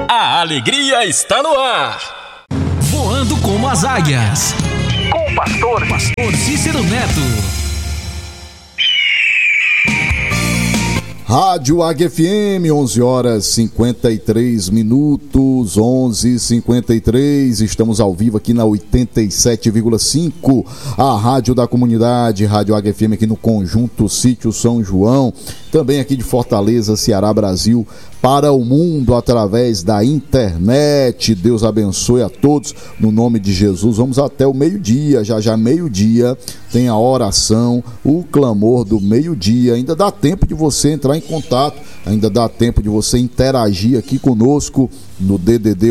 A alegria está no ar. Voando como as águias. Com o pastor Cícero Neto. Rádio Águia FM, 11 horas 53 minutos, 11h53, estamos ao vivo aqui na 87,5, a rádio da comunidade, Rádio Águia FM aqui no Conjunto Sítio São João, também aqui de Fortaleza, Ceará, Brasil, para o mundo através da internet. Deus abençoe a todos, no nome de Jesus. Vamos até o meio-dia, já meio-dia tem a oração, o clamor do meio-dia. Ainda dá tempo de você entrar em contato, ainda dá tempo de você interagir aqui conosco no DDD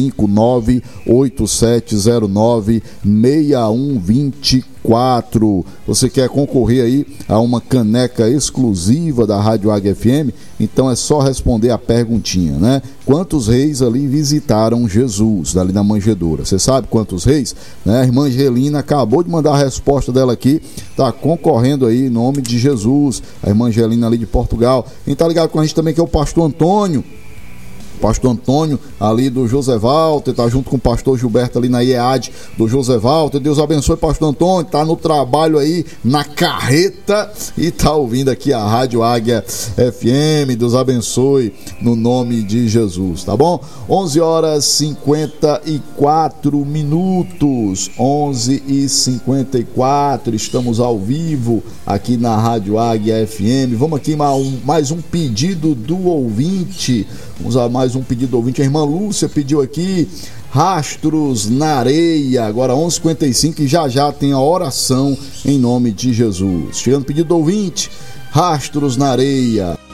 859-8709-6124. Você quer concorrer aí a uma caneca exclusiva da Rádio Águia FM? Então é só responder a perguntinha, né? Quantos reis ali visitaram Jesus, ali na manjedoura? Você sabe quantos reis? Né? A irmã Angelina acabou de mandar a resposta dela aqui, tá concorrendo aí em nome de Jesus. A irmã Angelina ali de Portugal. Quem tá ligado com a gente também que é o pastor Antônio. Pastor Antônio ali do José Walter, tá junto com o pastor Gilberto ali na IEAD do José Walter. Deus abençoe pastor Antônio, tá no trabalho aí, na carreta e tá ouvindo aqui a Rádio Águia FM. Deus abençoe no nome de Jesus, tá bom? 11 horas 54 minutos, 11h54, estamos ao vivo aqui na Rádio Águia FM. Vamos aqui mais um pedido do ouvinte. Vamos a mais um pedido do ouvinte. A irmã Lúcia pediu aqui Rastros na Areia. Agora 11h55 e já tem a oração em nome de Jesus. Chegando o pedido do ouvinte, Rastros na Areia.